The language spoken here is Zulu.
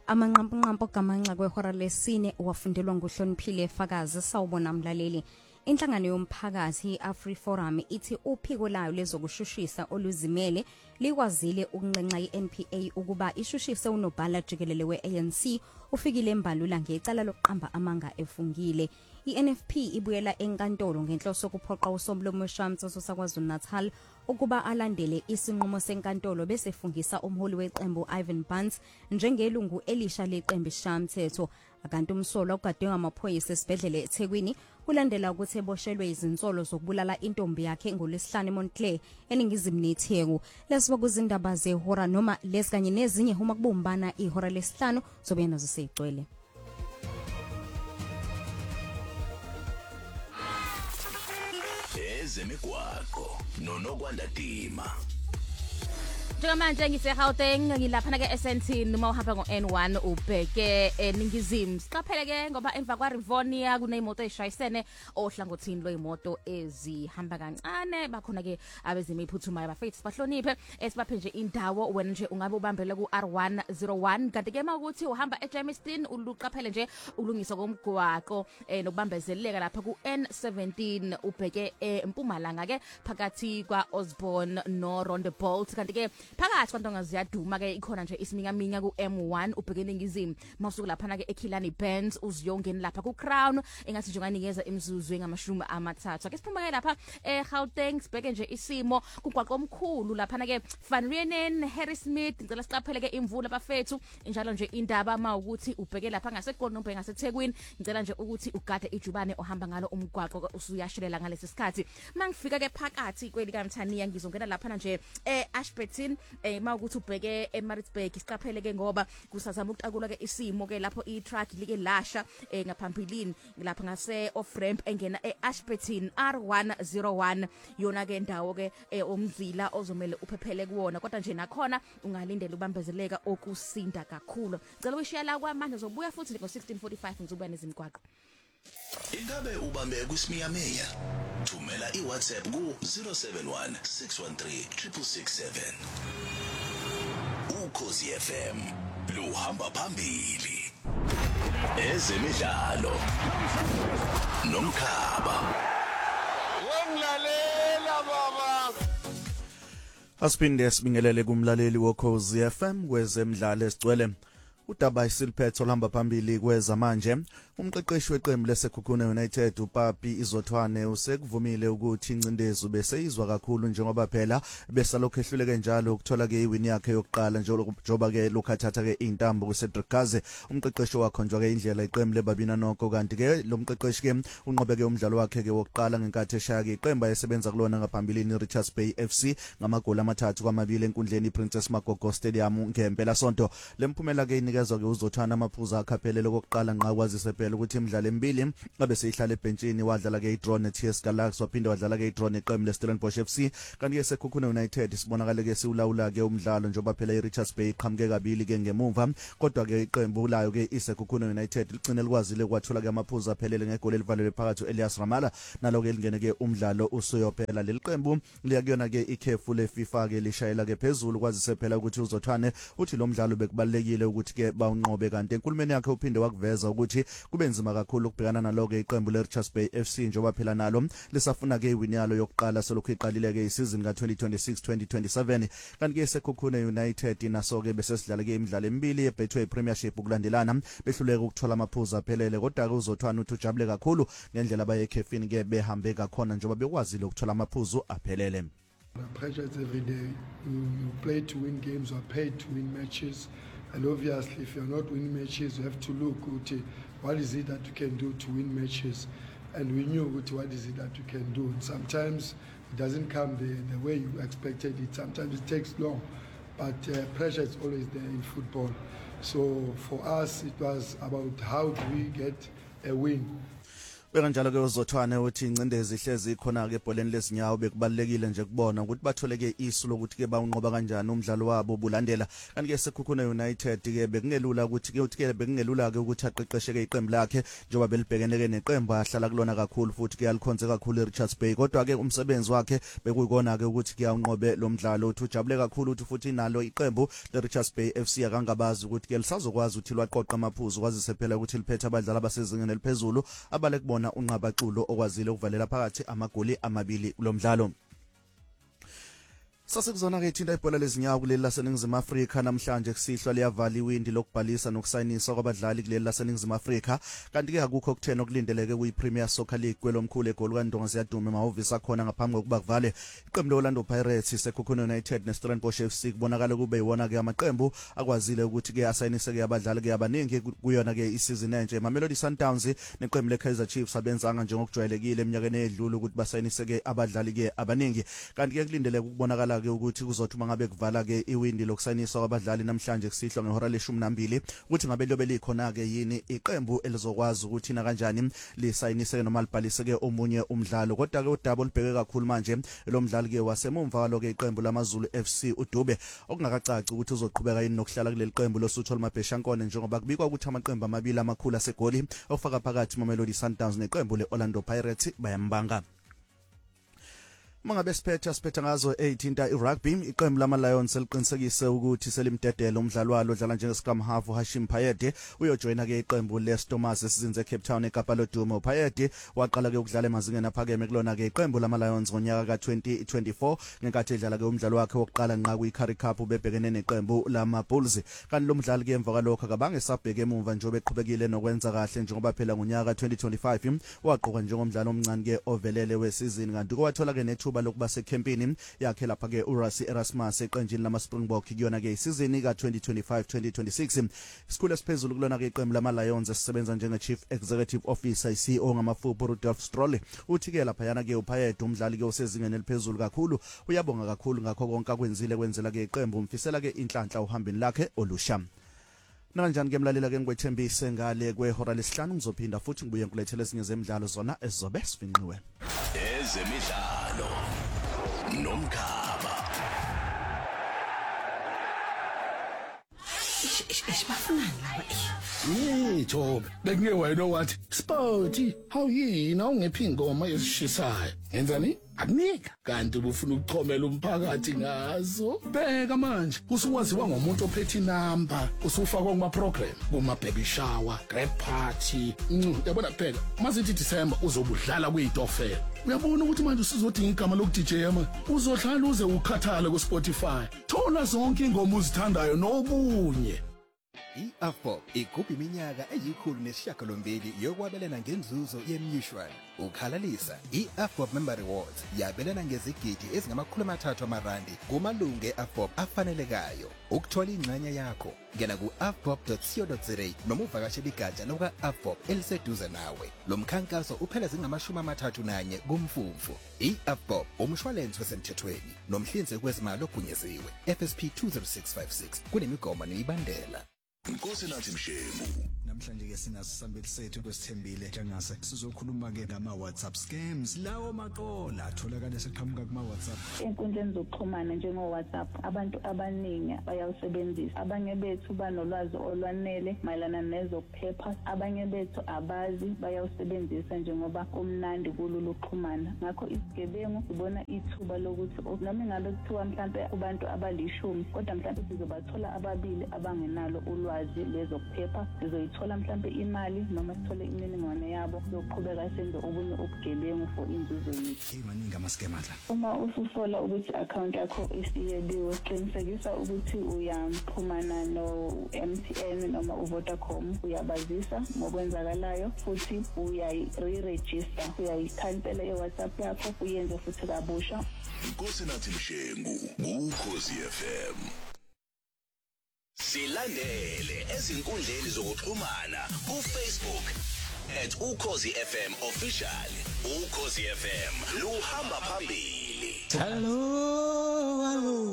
Amanqampunqampu gamanxa kwehora lesine wafundelwa nguHloniphile Fakazi. Sawubona mlaleli. Inhlangano yomphakathi iAfriForum ithi uphiko layo lezokushushisa oluzimele likwazile ukunxenxa iNPA ukuba ishushise unobhala jikelele weANC ufikile embalula ngecala lokuqamba amanga efungile. INFP ibuyela enkantolo ngenhloso kuphoqa uSomlomo Shamtso saKwaZulu-Natal ukuba alandele isinqumo senkantolo bese fungisa umholi weqembu Ivan Bunce njengelungu elisha leqembu ishamthetho. Akanti umsolwa ugadwe ngamaphoyisa esibhedlela eThekwini kulandela ukuthi eboshelwe izinsolo zokubulala intombi yakhe ngoLwesihlanu eMontclair eningizimu neTheku. Lesiba kuzindaba zehora noma lesikanye nezinye uma kubumbana ihora lesihlanu sobe nazo seyigcwele. Ezemigwaqo noNokwanda Dima. Njengamanje ngise-Gauteng ngilapha ke SNT noma uhamba ngo-N1 ubheke eningizimu. Siqaphele ke ngoba emva kwaRivonia kuneyimoto eshayisene ohlangothini lweyimoto ezihamba kancane. Bakhona ke abezimo iphuthumayo bafethu sibahloniphe esibaphe nje indawo wena nje ungabe ubambele ku-R101 kanti ke mawukuthi uhamba eJamestown uluqaphele nje ulungiswa komgwaqo nokubambezeleka lapha ku-N17 ubheke eMpumalanga ke phakathi kwa Osborne no Rondebolt kanti ke phakathi kwantonga ziyaduma ke ikhona nje isiminyaminya ku-M1 ubhekene ngizimu mawusuku lapha ke eKhilani Benz uziyongeni lapha ku-Crown engathi nje nganikeza imizuzu engamashumi amathathu ake siphuma ke lapha eGauteng sibheke nje isimo kugwaqo omkhulu lapha ke Van Renen Harrismith ngicela siqaphele ke imvula bafethu njalo nje indaba mawukuthi ubheke lapha ngaseGoli noma ngaseThekwini ngicela nje ukuthi ugade ijubane ohamba ngalo umgwaqo usuyashelela ngalesi sikhathi mangifika ke phakathi kweli kaMthaniya ngizongena lapha nje Ashburton mawukuthi ubheke eMaritzburg siqaphele ke ngoba kusazama ukuqakulwa ke isimo ke lapho i-truck like lasha ngaphambilini lapha ngase off ramp engena eAshburton R101 yona ke ndawo ke omzila ozomela uphephele kuwona kodwa nje nakhona ungalindela ubambezeleka okusinda kakhulu ngicela uyishiya la kwamanje zobuya futhi ngo16:45 ngizobuya nezimgwaqo. Ingabe ubambe kuSmiyamiya? Thumela iWhatsApp ku 071 613 667. Ukhosi FM luhamba phambili. Ezemidlalo nomkhaba. Wemlalela baba. Asiphinde sibingelele kumlaleli wokhosi FM kwezemidlalo esigcwele. Udaba isiliphetho lihamba phambili kwezamanje. Umqeqeshi weqembu leSekhukhune United uPapi Izothwane usekuvumile ukuthi incindezi beseyizwa kakhulu njengoba phela besalokho ehluleke njalo ukuthola ke iwini yakhe yokuqala njengoba ke lokhathatha ke intambo kuCedric Gaze. Umqeqeshi wakhonjwa ke indlela iqembu leBabina Nokho kanti ke lo mqeqeshi ke unqobe ke umdlalo wakhe ke wokuqala ngenkathi eshaya ke iqembu ayesebenza kulona ngaphambili Richards Bay FC ngamagoli amathathu kwamabili enkundleni Princess Magogo Stadium ngempela sonto. Lemphumela ke inikezwa ke uZothwana amaphuzu akaphelele kokuqala nqa kwazise phela ukuthi imidlalo emibili abe seyihlala ebenchini wadlala ke idraw neTS Galaxy waphinde wadlala ke idraw neqembu leStellenbosch FC kanti ke Sekhukhune United sibonakala ke siwulawula ke umdlalo njengoba phela iRichards Bay iqhamuke kabili ke ngemuva kodwa ke iqembu layo ke iSekhukhune United ligcine likwazile kwathola ke amaphuzu aphelele ngegoli elivalelwe phakathi Elias Ramala nalo ke lingene ke umdlalo usuyophela leli qembu liyakuyona ke ikhefu leFIFA ke lishayela ke phezulu kwazise phela ukuthi uZothwane uthi lo mdlalo bekubalekile ukuthi ke bawunqobe kanti enkulumeni yakhe uphinde wakuveza ukuthi kube nzima kakhulu ukubhekana naloke iqembu leRichards Bay FC njengoba phela nalo lisafuna ke iwini yalo yokuqala selokhu iqalile ke isizini ka2026-2027 kanti ke Sekhukhune United naso ke besesidlala ke imidlalo emibili yeBetway Premiership ukulandelana behluleka ukuthola amaphuzu aphelele kodwa ke uZothwane uthi ujabule kakhulu ngendlela bayekhefini ke behambe kakhona njengoba bekwazile ukuthola amaphuzu aphelele. Pressure every day. You play to win games or paid to win matches. And obviously, if you're not winning matches, you have to look at what is it that you can do to win matches. And we knew what is it that you can do. And sometimes it doesn't come the way you expected it. Sometimes it takes long. But pressure is always there in football. So for us, it was about how do we get a win. Bekanjalo ke uzothwane uthi incindezi ihlezi khona ke ebholeni lezinyawo bekubalekile nje kubona ukuthi bathole ke isu lokuthi ke bawunqoba kanjani umdlalo wabo bulandela kanti ke Sekhukhune United ke bekungelula ukuthi ke bekungelula ke ukuthi aqeqeshe ke iqembu lakhe njengoba belibhekene ke neqembu ahlala kulona kakhulu futhi ke alikhonze kakhulu eRichards Bay kodwa ke umsebenzi wakhe bekuyikona ke ukuthi ke awunqobe lo mdlalo uthi ujabule kakhulu uthi futhi nalo iqembu leRichards Bay FC akangabazi ukuthi ke lisazokwazi ukuthi lwaqoqa amaphuzu kwazise phela ukuthi liphethe abadlali abasezingeni eliphezulu abale kubona unqabaqulo okwazile ukuvalela phakathi amagoli amabili kulomdlalo. Sasekuzona ke ithinta ibhola lezinyawo kuleli laseNingizimu Afrika namhlanje kusihlwa liyavala iwindi lokubhalisa nokusayinisa kwabadlali kuleli laseNingizimu Afrika kanti ke akukho kuthena okulindeleke kuyiPremier Soccer League kwelomkhulu egoli kaNdonga Ziyaduma emahhovisi akhona ngaphambi kokuba kuvale iqembu leOrlando Pirates Sekhukhune United neStellenbosch FC kubonakala kube yiwona ke amaqembu akwazile ukuthi ke asayinise ke abadlali ke abaningi kuyona ke isizini entsha. Mamelodi Sundowns neqembu leKaizer Chiefs abenzanga njengokujwayelekile eminyakeni edlule ukuthi basayinise ke abadlali ke abaningi kanti ke kulindeleke ukubonakala ke ukuthi kuzothi mangabe kuvala ke iwindi lokusayiniswa kwabadlali namhlanje kusihlwa ngehora le12 ukuthi ngabe liyobe likhona ke yini iqembu elizokwazi ukuthi na kanjani lisayinise noma libhalise ke omunye umdlalo kodwa ke udaba olibheke kakhulu manje lo mdlali ke wasemumva lo ke iqembu lamaZulu FC uDube okungakacaci ukuthi uzoqhubeka yini nokuhlala kuleli qembu loSuthu Mabheshankone njengoba kubikwa ukuthi amaqembu amabili amakhulu asegoli ofaka phakathi Mamelodi Sundowns neqembu leOrlando Pirates bayambanga. Mangabe siphetha ngazo 18 irugby iqembu lama Lions eliqinisekise ukuthi selimdedela umdlalo walo odlala njenge scrum half Hashim Payede uyojoina ke iqembu leStormers esizinze Cape Town eKapa lodumo. Payede waqala ke ukudlala emazingeni aphakeme kulona ke iqembu lama Lions ngonyaka ka2024 ngenkathi edlala ke umdlalo wakhe wokuqala nqa kuyiCurrie Cup bebhekene neqembu lama Bulls kanti lo mdlali ke emva kwalokho akabange sabheke emuva njengoba eqhubekile nokwenza kahle njengoba phela ngonyaka ka2025 waqoka njengomdlali omncane ke ovelele wesizini kanti kwathola ke nethuba lokuba sekempini yakhe lapha ke uRasi Erasmus eqenjini lama Springbok kuyona ke isizini ka2025-2026 isikhulu esiphezulu kulona ke iqembu lama Lions esisebenza njenge Chief Executive Officer CEO ngamafubo Rudolph Stroll uthi ke lapha yana ke uPayede umdlali ke osezingeni eliphezulu kakhulu uyabonga kakhulu ngakho konke akwenzile kwenzela ke iqembu umfisela ke inhlanhla uhambini lakhe olusha. Nanjani ke mlalela ke ngwethembise ngale kwehora lesihlanu ngizophinda futhi ngibuye ngkulethele ezinye zemidlalo zona ezizobe sifinqiwe. Ezemidlalo nomkhaba. Isibafunani laba. Job, bekungeke wena wathi Sporty, hawuyina ungephi ingoma ezishisayo. Yenzani? Akunika kanti ubufuna ukuchomela umphakathi ngazo. Bheka manje, usukwaziwa ngomuntu ophethe inamba, usufakwa kuma program, kuma baby shower, grad party. Yabona phela, masithi December uzobudlala kuyitofela. Uyabona ukuthi manje usizodinga igama loku DJ yama. Uzohlala uze ukhathale ku Spotify. Thola zonke ingoma uzithandayo nokunye. iAfpop igubha iminyaka eyi108 yokwabelana ngenzuzo yemutual. Ukhalalisa iAfpop Member Rewards yabelana ngezigidi ezingama300 amarandi kumalungu eAfpop afanelekayo. Ukuthola ingxenye yakho, ngena ku afpop.co.za noma uvakashele igatsha lokuAfpop eliseduze nawe. Lo mkhankaso uphela zingama31 kumfumfu. iAfpop umshwalense wesemthethweni nomhlinzeki wezimali ogunyaziwe. FSP 20656 kunemigomo nemibandela. Nkosi nathi Mshemu. Namhlanje ke sinasisambeli sethu kwesithembile njengase sizokhuluma ke ngama WhatsApp scams lawo maqola atholakala seqhamuka kuma WhatsApp. Inkundleni zokuxhumana njengo WhatsApp abantu abaningi bayawusebenzisa. Abanye bethu banolwazi olwanele mayelana nezokuphepha, abanye bethu abazi bayawusebenzisa njengoba kumnandi kulolu ukuxhumana. Ngakho isigebengu sibona ithuba lokuthi noma ingabe kuthiwa mhlambe kubantu abalishumi kodwa mhlambe sizobathola ababili abangenalo ulwazi lezokuphepha, sizoyithola mhlambe imali noma sithole imininingwane yabo yokuqhubeka senze obunye ubugebengu for inzuzo yethu. Maningi ama-scamers la. Uma ususola ukuthi account yakho isiyebiwe, qinisekisa ukuthi uyaxhumana no-MTN noma uVodacom, uyabazisa ngokwenzakalayo futhi uyayi-re-register, uyayikhansela iWhatsApp yakho uyenze futhi kabusha. Nkosi nathi Mshemu kuKhosi FM. Silandele ezinkundleni zokuxhumana kuFacebook @ukhosi_FM official. Ukhosi FM luhamba phambili. Hello.